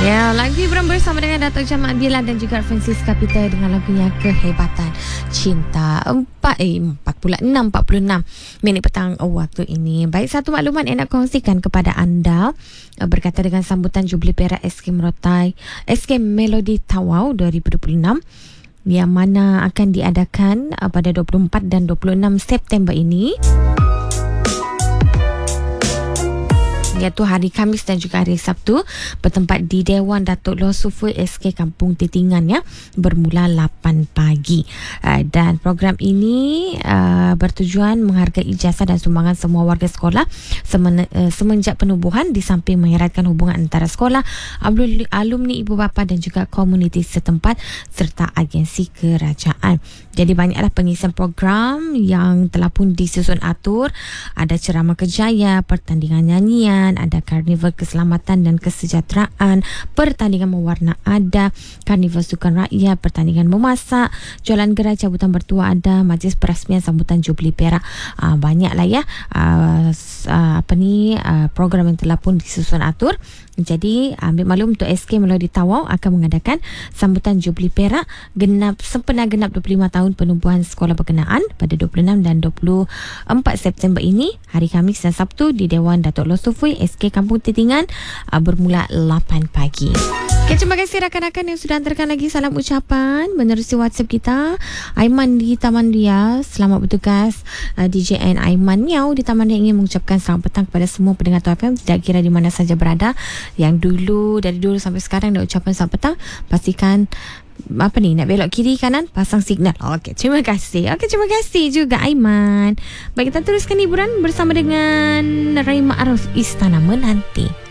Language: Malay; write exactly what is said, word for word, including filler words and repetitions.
Ya, lagu hiburan bersama dengan Datuk Jamal Bila dan juga Francisca Peter dengan lagunya Kehebatan Cinta. Empat eh empat pula enam empat puluh enam minit petang waktu ini. Baik, satu maklumat yang nak kongsikan kepada anda berkaitan dengan sambutan Jubli Perak S K Merotai S K Melody Tawau dua ribu dua puluh enam yang mana akan diadakan pada dua puluh empat dan dua puluh enam September ini, iaitu hari Khamis dan juga hari Sabtu, bertempat di Dewan Datuk Loh Sufui S K Kampung Titingan, ya, bermula lapan pagi. Uh, dan program ini uh, bertujuan menghargai ijazah dan sumbangan semua warga sekolah semen, uh, semenjak penubuhan, di samping mengeratkan hubungan antara sekolah, alumni, ibu bapa dan juga komuniti setempat serta agensi kerajaan. Jadi banyaklah pengisian program yang telah pun disusun atur. Ada ceramah kerjaya, pertandingan nyanyian, ada karnival keselamatan dan kesejahteraan, pertandingan mewarna ada, karnival sukan rakyat, pertandingan memasak, jualan gerai cabutan bertua ada, majlis perasmian sambutan Jubli Perak. Uh, banyaklah ya uh, uh, apa ni uh, program yang telah pun disusun atur. Jadi ambil maklum untuk S K Melody Tawau akan mengadakan sambutan Jubli Perak genap sempena genap dua puluh lima tahun penubuhan sekolah berkenaan pada dua puluh enam dan dua puluh empat September ini, hari Khamis dan Sabtu di Dewan Datuk Loh Sufui S K Kampung Titingan, uh, bermula lapan pagi. Okay, terima kasih rakan-rakan yang sudah hantarkan lagi salam ucapan menerusi WhatsApp kita. Aiman di Taman Ria, selamat bertugas. uh, D J N Aiman Miau di Taman Ria ingin mengucapkan selamat petang kepada semua pendengar T F M, tidak kira di mana saja berada. Yang dulu, dari dulu sampai sekarang dah ucapan selamat petang. Pastikan apa ni, nak belok kiri kanan, pasang signal. Okey, terima kasih. Okey, terima kasih juga Aiman. Baik, kita teruskan hiburan bersama dengan Rai Ma'ruf, Istana Menanti.